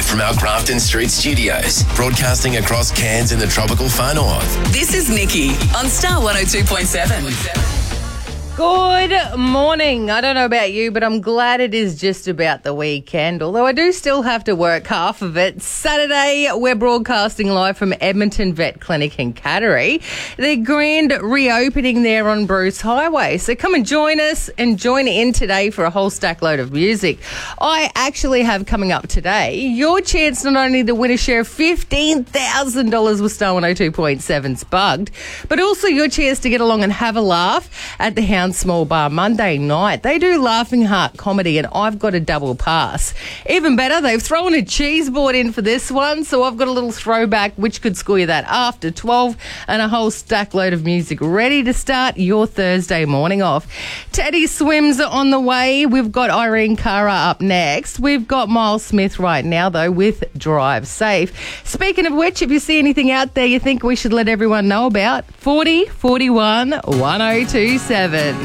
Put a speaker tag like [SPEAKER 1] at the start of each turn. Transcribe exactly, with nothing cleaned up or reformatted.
[SPEAKER 1] from our Grafton Street studios, broadcasting across Cairns in the tropical far north.
[SPEAKER 2] This is Nikki on Star one oh two point seven.
[SPEAKER 3] Good morning. I don't know about you, but I'm glad it is just about the weekend, although I do still have to work half of it. Saturday, we're broadcasting live from Edmonton Vet Clinic in Cattery. Their grand reopening there on Bruce Highway. So come and join us and join in today for a whole stack load of music. I actually have coming up today your chance not only to win a share of fifteen thousand dollars with Star one oh two point seven's Bugged, but also your chance to get along and have a laugh at the Hound Small Bar Monday night. They do Laughing Heart comedy and I've got a double pass. Even better, they've thrown a cheese board in for this one, so I've got a little throwback which could score you that after twelve and a whole stack load of music ready to start your Thursday morning off. Teddy Swims are on the way. We've got Irene Cara up next. We've got Miles Smith right now though with Drive Safe. Speaking of which, if you see anything out there you think we should let everyone know about, forty forty-one one oh two seven.